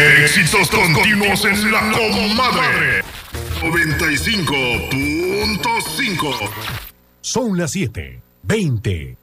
Éxitos continuos en la comadre. 95.5. Son las 7:20.